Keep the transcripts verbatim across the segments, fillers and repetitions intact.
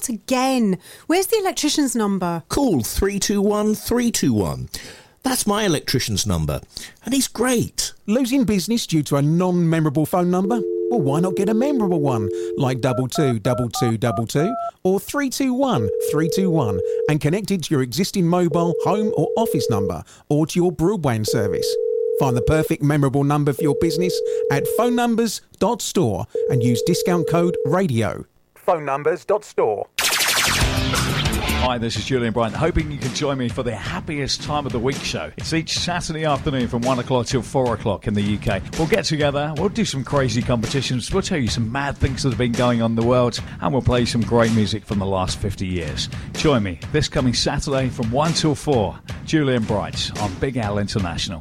Not again. Where's the electrician's number? Call three two one three two one. That's my electrician's number, and he's great. Losing business due to a non-memorable phone number? Well, why not get a memorable one, like double two double two double two or three two one three two one, and connect it to your existing mobile, home or office number, or to your broadband service. Find the perfect memorable number for your business at phone numbers dot store and use discount code RADIO. phone numbers dot store. Hi, this is Julian Bryant, hoping you can join me for the happiest time of the week show. It's each Saturday afternoon from one o'clock till four o'clock in the U K. We'll get together, we'll do some crazy competitions, we'll tell you some mad things that have been going on in the world, and we'll play some great music from the last fifty years. Join me this coming Saturday from one till four. Julian Bryant on Big Al International.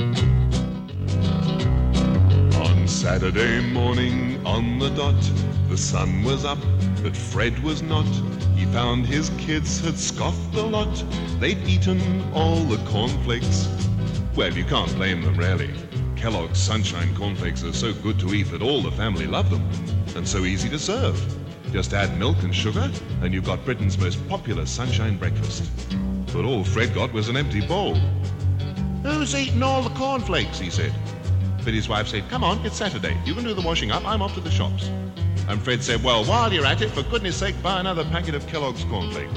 On Saturday morning on the dot, the sun was up, but Fred was not. He found his kids had scoffed a lot. They'd eaten all the cornflakes. Well, you can't blame them, really. Kellogg's Sunshine Cornflakes are so good to eat that all the family love them, and so easy to serve. Just add milk and sugar, and you've got Britain's most popular Sunshine breakfast. But all Fred got was an empty bowl. "Who's eating all the cornflakes?" he said. But his wife said, "Come on, it's Saturday. You can do the washing up. I'm off to the shops." And Fred said, "Well, while you're at it, for goodness sake, buy another packet of Kellogg's cornflakes."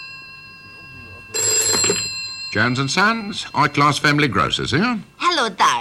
Jones and Sons, high-class family grocers here. Hello, darling.